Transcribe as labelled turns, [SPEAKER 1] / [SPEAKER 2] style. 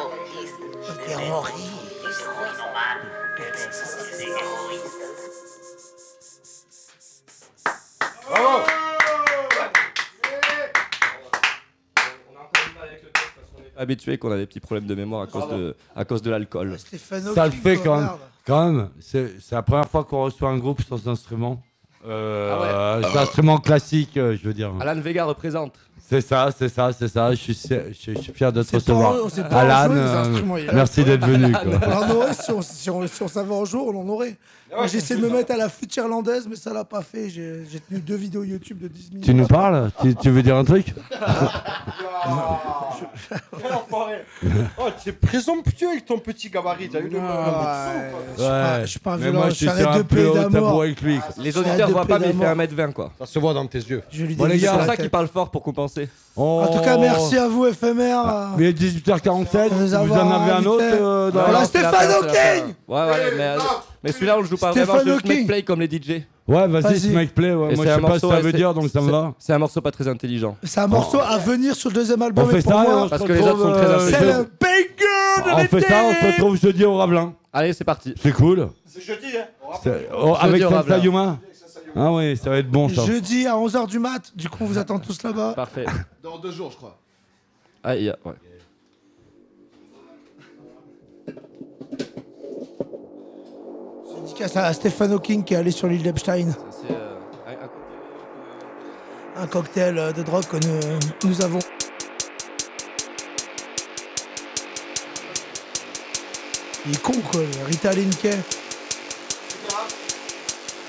[SPEAKER 1] Bravo.
[SPEAKER 2] Habitué qu'on a des petits problèmes de mémoire à cause de l'alcool.
[SPEAKER 3] Ça le fait quand même. C'est la première fois qu'on reçoit un groupe sans instrument. C'est instrument classique, je veux dire.
[SPEAKER 2] Alan Vega représente.
[SPEAKER 3] C'est ça. Je suis fier de te recevoir. Alan, merci d'être venu.
[SPEAKER 4] On en aurait, si on savait un jour, on en aurait. Moi, j'ai essayé de me mettre à la flûte irlandaise, mais ça l'a pas fait. J'ai tenu 2 vidéos YouTube de 10 minutes.
[SPEAKER 3] Tu nous parles tu veux dire un truc?
[SPEAKER 1] Oh, tu es présomptueux avec ton petit gabarit. T'as eu le
[SPEAKER 4] je suis pas un violent,
[SPEAKER 3] moi,
[SPEAKER 4] je suis
[SPEAKER 3] sur un peu haut tabou avec lui.
[SPEAKER 2] Les auditeurs voient pas, mais il fait 1m20 quoi.
[SPEAKER 1] Ça se voit dans tes yeux.
[SPEAKER 2] Bon les gars, c'est pour ça qu'il parle fort pour compenser.
[SPEAKER 4] En tout cas, merci à vous, FMR.
[SPEAKER 3] Mais 18h47, vous en avez un autre
[SPEAKER 4] Voilà, Stéphane Hawking.
[SPEAKER 2] Ouais, mais celui-là on le joue pas vraiment, juste make play comme les DJ.
[SPEAKER 3] Ouais, vas-y, Smike Play. Ouais. Moi, je sais pas ce que ça veut dire, donc ça me va.
[SPEAKER 2] C'est un morceau pas très intelligent.
[SPEAKER 4] C'est un morceau à venir sur le deuxième album.
[SPEAKER 3] On fait ça,
[SPEAKER 2] parce que les autres sont très intelligents.
[SPEAKER 4] C'est le banger.
[SPEAKER 3] On fait ça, on se retrouve jeudi au Ravelin.
[SPEAKER 2] Allez, c'est parti.
[SPEAKER 3] C'est cool.
[SPEAKER 1] C'est jeudi, hein.
[SPEAKER 3] Avec Salsa Yuma. Ah oui, ça va être bon ça.
[SPEAKER 4] Jeudi à 11h du mat, du coup on vous attend tous là-bas.
[SPEAKER 2] Parfait.
[SPEAKER 1] Dans 2 jours, je crois.
[SPEAKER 2] Ah, ouais.
[SPEAKER 4] Dédicace à Stephen Hawking qui est allé sur l'île d'Epstein. Un cocktail de drogue que nous avons. Il est con quoi, Rita Linke.